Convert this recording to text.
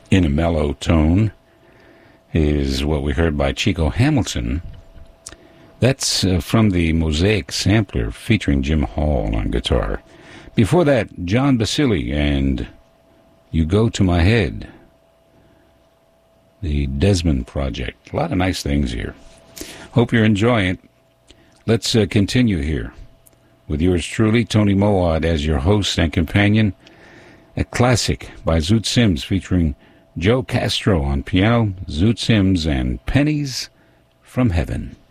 in a mellow tone is what we heard by Chico Hamilton. That's from the Mosaic Sampler featuring Jim Hall on guitar. Before that, John Basile and You Go to My Head, the Desmond Project. A lot of nice things here. Hope you're enjoying it. Let's continue here with yours truly, Tony Moad, as your host and companion. A classic by Zoot Sims featuring Joe Castro on piano, Zoot Sims, and Pennies from Heaven.